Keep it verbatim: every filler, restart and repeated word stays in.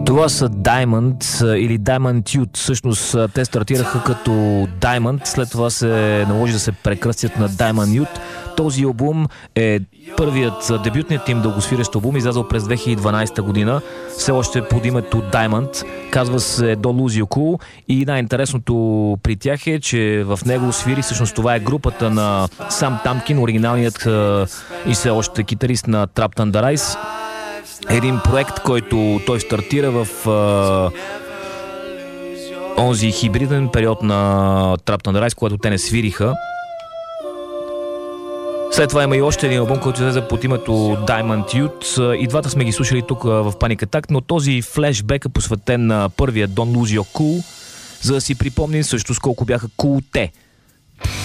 Това са Diamond или Diamond Youth. Всъщност те стартираха като Diamond, след това се наложи да се прекръстят на Diamond Youth. Този албум е първият дебютният им дългосвирещ албум, излязъл през две хиляди и дванадесета година, все още под името Diamond. Казва се Don't Lose Your Cool и най-интересното при тях е, че в него свири, всъщност това е групата на Сам Тамкин, оригиналният и все още китарист на Trapped Under Ice. Един проект, който той стартира в а, онзи хибриден период на Trapped Under Ice, когато те не свириха. След това има и още един албум, който излезе под името Diamond Youth. И двата сме ги слушали тук в Panic Attack, но този флешбек е посветен на първия Don't Lose Your Cool, за да си припомним също с колко бяха cool те.